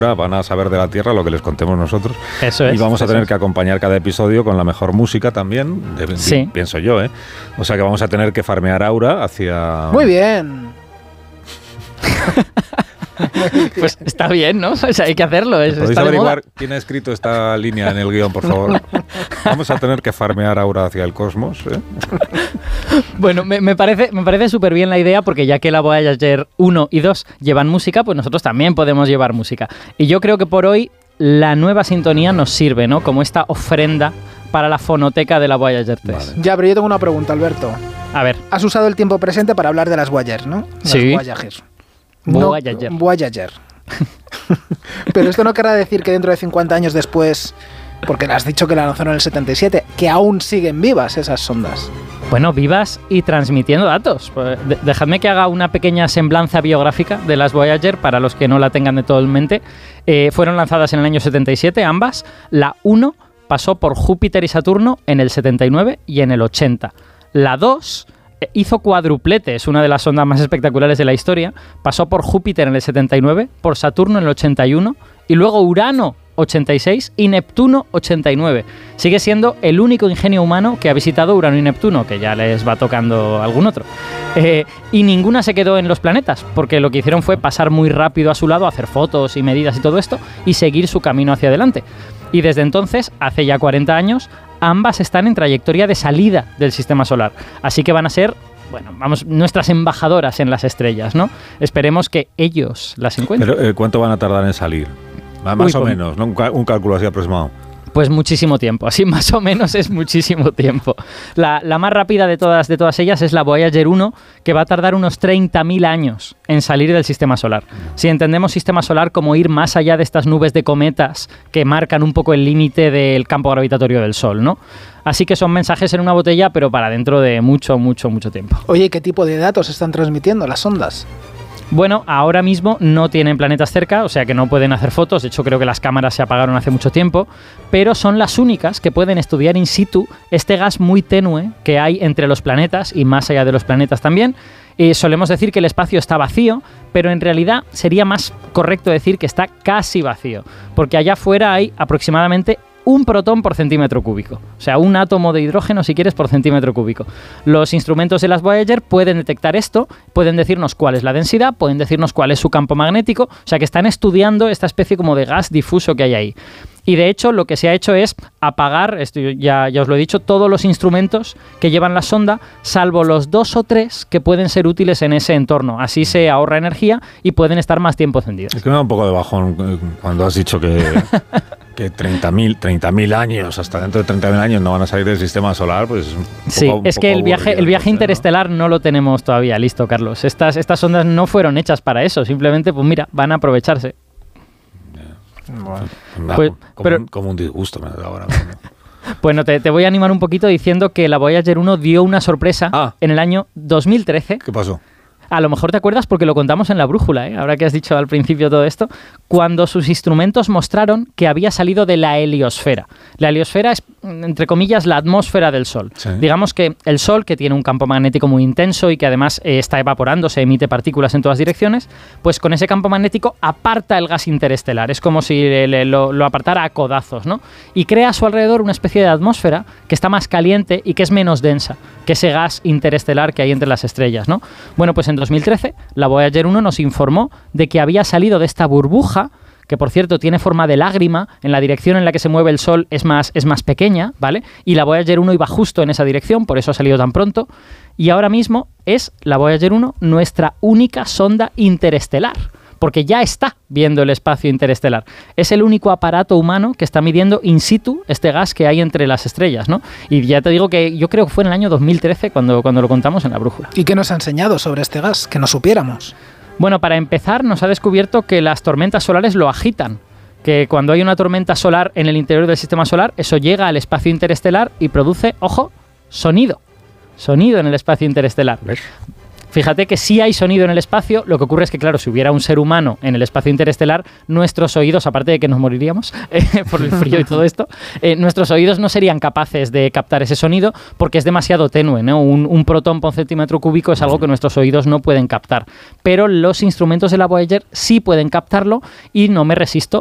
van a saber de la Tierra lo que les contemos nosotros. Eso es. Y vamos a tener que acompañar cada episodio con la mejor música también, sí. Pienso yo, ¿eh? O sea que vamos a tener que farmear aura hacia... Muy bien. Pues está bien, ¿no? O sea, hay que hacerlo. ¿Podéis averiguar quién ha escrito esta línea en el guión, por favor? Vamos a tener que farmear aura hacia el cosmos, ¿eh? Bueno, me parece súper bien la idea, porque ya que la Voyager 1 y 2 llevan música, pues nosotros también podemos llevar música. Y yo creo que por hoy la nueva sintonía nos sirve, ¿no? Como esta ofrenda para la fonoteca de la Voyager 3. Vale. Ya, pero yo tengo una pregunta, Alberto. A ver. Has usado el tiempo presente para hablar de las Voyager, ¿no? Sí. Las Voyager. Voyager. Pero esto no querrá decir que dentro de 50 años después, porque le has dicho que la lanzaron en el 77, que aún siguen vivas esas sondas. Bueno, vivas y transmitiendo datos. Dejadme que haga una pequeña semblanza biográfica de las Voyager para los que no la tengan de todo en mente. Fueron lanzadas en el año 77, ambas. La 1 pasó por Júpiter y Saturno en el 79 y en el 80. La 2 hizo cuadruplete, es una de las sondas más espectaculares de la historia. Pasó por Júpiter en el 79, por Saturno en el 81 y luego Urano 86 y Neptuno 89. Sigue siendo el único ingenio humano que ha visitado Urano y Neptuno, que ya les va tocando algún otro. Y ninguna se quedó en los planetas, porque lo que hicieron fue pasar muy rápido a su lado, hacer fotos y medidas y todo esto, y seguir su camino hacia adelante. Y desde entonces, hace ya 40 años, ambas están en trayectoria de salida del sistema solar. Así que van a ser, bueno, vamos, nuestras embajadoras en las estrellas, ¿no? Esperemos que ellos las encuentren. Pero, ¿cuánto van a tardar en salir? Más o menos, ¿no? Un cálculo así aproximado. Pues muchísimo tiempo, así más o menos es muchísimo tiempo. La más rápida de todas ellas es la Voyager 1, que va a tardar unos 30.000 años en salir del sistema solar. Si entendemos sistema solar como ir más allá de estas nubes de cometas que marcan un poco el límite del campo gravitatorio del Sol, ¿no? Así que son mensajes en una botella, pero para dentro de mucho tiempo. Oye, ¿qué tipo de datos están transmitiendo las ondas? Bueno, ahora mismo no tienen planetas cerca, o sea que no pueden hacer fotos. De hecho, creo que las cámaras se apagaron hace mucho tiempo, pero son las únicas que pueden estudiar in situ este gas muy tenue que hay entre los planetas y más allá de los planetas también. Solemos decir que el espacio está vacío, pero en realidad sería más correcto decir que está casi vacío, porque allá afuera hay aproximadamente un protón por centímetro cúbico, o sea, un átomo de hidrógeno, si quieres, por centímetro cúbico. Los instrumentos de las Voyager pueden detectar esto, pueden decirnos cuál es la densidad, pueden decirnos cuál es su campo magnético, o sea, que están estudiando esta especie como de gas difuso que hay ahí. Y de hecho lo que se ha hecho es apagar, esto ya os lo he dicho, todos los instrumentos que llevan la sonda, salvo los 2 o 3 que pueden ser útiles en ese entorno. Así se ahorra energía y pueden estar más tiempo encendidos. Es que me da un poco de bajón cuando has dicho que 30.000 años, hasta dentro de 30.000 años no van a salir del sistema solar, pues sí, es que el viaje interestelar no lo tenemos todavía listo, Carlos. Estas sondas no fueron hechas para eso, simplemente, pues mira, van a aprovecharse. Bueno, como un disgusto me da ahora mismo. Bueno, te voy a animar un poquito diciendo que la Voyager 1 dio una sorpresa en el año 2013. ¿Qué pasó? A lo mejor te acuerdas porque lo contamos en la brújula, ¿eh? Ahora que has dicho al principio todo esto, cuando sus instrumentos mostraron que había salido de la heliosfera. La heliosfera es, entre comillas, la atmósfera del Sol. Sí. Digamos que el Sol, que tiene un campo magnético muy intenso y que además está evaporando, se emite partículas en todas direcciones, pues con ese campo magnético aparta el gas interestelar. Es como si lo apartara a codazos, ¿no? Y crea a su alrededor una especie de atmósfera que está más caliente y que es menos densa que ese gas interestelar que hay entre las estrellas, ¿no? Bueno, pues en 2013 la Voyager 1 nos informó de que había salido de esta burbuja, que por cierto tiene forma de lágrima, en la dirección en la que se mueve el Sol es más pequeña, ¿vale? Y la Voyager 1 iba justo en esa dirección, por eso ha salido tan pronto, y ahora mismo es la Voyager 1 nuestra única sonda interestelar, porque ya está viendo el espacio interestelar. Es el único aparato humano que está midiendo in situ este gas que hay entre las estrellas, ¿no? Y ya te digo que yo creo que fue en el año 2013 cuando lo contamos en la brújula. ¿Y qué nos ha enseñado sobre este gas? Que no supiéramos. Bueno, para empezar, nos ha descubierto que las tormentas solares lo agitan. Que cuando hay una tormenta solar en el interior del sistema solar, eso llega al espacio interestelar y produce, ojo, sonido. Sonido en el espacio interestelar. ¿Ves? Fíjate que sí hay sonido en el espacio, lo que ocurre es que, claro, si hubiera un ser humano en el espacio interestelar, nuestros oídos, aparte de que nos moriríamos por el frío y todo esto, nuestros oídos no serían capaces de captar ese sonido porque es demasiado tenue, ¿no? Un protón por centímetro cúbico es algo que nuestros oídos no pueden captar, pero los instrumentos de la Voyager sí pueden captarlo y no me resisto